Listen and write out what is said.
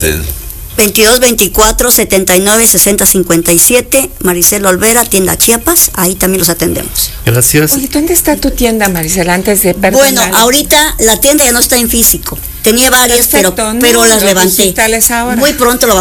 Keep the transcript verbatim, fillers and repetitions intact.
veintidós veinticuatro setenta y nueve sesenta cincuenta y siete, Maricela Olvera, tienda Chiapas, ahí también los atendemos. Gracias. Oye, ¿dónde está tu tienda, Maricela, antes de perdonar? Bueno, ahorita la tienda ya no está en físico. Tenía varias, Perfecto, pero, no, pero las los levanté. digitales ahora. Muy pronto lo vamos